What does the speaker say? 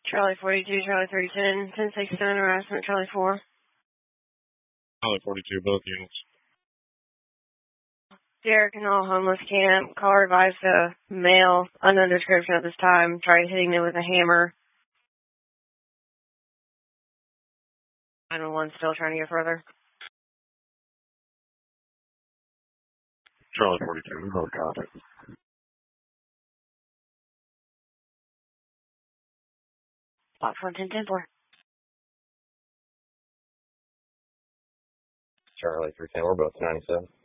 Charlie 42, Charlie 310, 1067 harassment, Charlie 4. Charlie 42, both units. Derek and all homeless camp. Caller advised a male, unknown description at this time, tried hitting them with a hammer. 911 still trying to get further. Charlie 42, we both got it. Box 110, 10-4. Charlie 310, we're both 97.